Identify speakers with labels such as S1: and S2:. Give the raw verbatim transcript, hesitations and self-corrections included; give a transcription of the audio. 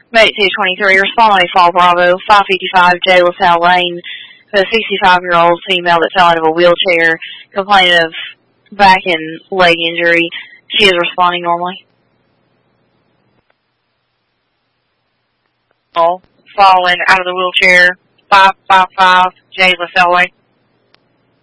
S1: Mate two twenty-three, responding to Fall Bravo, five fifty-five J. LaSalle Lane, a sixty-five-year-old female that fell out of a wheelchair, complaining of back and leg injury. She is responding normally.
S2: Falling out of the wheelchair, five five five J. LaSalle Lane.